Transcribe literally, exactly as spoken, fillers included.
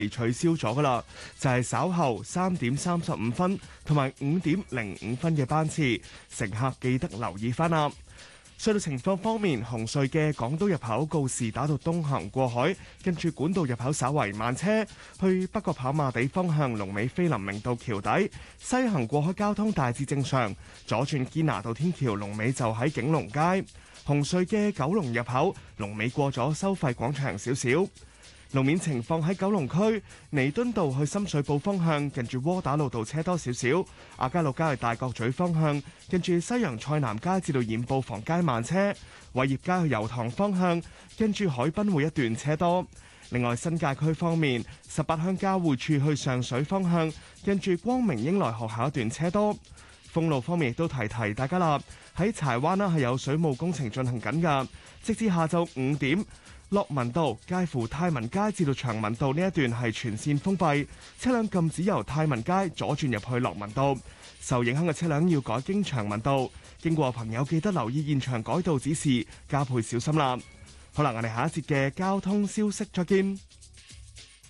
取消咗噶啦，就係稍後三點三十五分同埋五點零五分嘅班次，乘客記得留意翻啦。隧道情況方面，紅隧嘅港島入口告士打道東行過海，跟住管道入口稍為慢車，去北角跑馬地方向龍尾菲林明道橋底；西行過海交通大致正常，左轉堅拿道天橋龍尾就喺景隆街。紅隧嘅九龍入口龍尾過咗收費廣場少少。路面情況喺九龍區彌敦道去深水埗方向，近住窩打老道車多少少；亞皆老街去大角咀方向，近住西洋菜南街至到染布房街慢車；偉業街去油塘方向，近住海濱會一段車多。另外新界區方面，十八鄉交匯處去上水方向，近住光明英來學校一段車多。封路方面亦都提提大家啦，喺柴灣啦係有水務工程進行緊㗎，直至下晝五點。樂民道介乎泰民街至到長民道呢一段係全線封閉，車輛禁止由泰民街左轉入去樂民道。受影響嘅車輛要改經長民道，經過朋友記得留意現場改道指示，加倍小心啦。好啦，我哋下一節嘅交通消息再見。